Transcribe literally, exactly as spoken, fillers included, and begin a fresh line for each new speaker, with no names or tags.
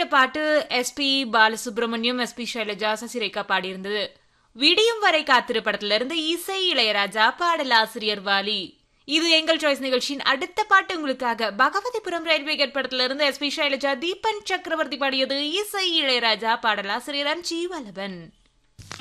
கேட்ட பாட்டு SP Balasubramaniam, SP Shailaja, Sasirekha பாடியிருந்தது. விடியும் வரை காத்திரு படத்திலிருந்து இசை இளையராஜா, பாடலாசிரியர் வாலி. இது எங்கள் சாய்ஸ் நிகழ்ச்சியின் அடுத்த பாட்டு உங்களுக்காக. பகவதிபுரம் ரயில்வே கேட் படத்திலிருந்து எஸ்பி சைலஜா, தீபன் சக்கரவர்த்தி பாடியது. இசை இளையராஜா, பாடலாசிரியர் ஜீவலவன்.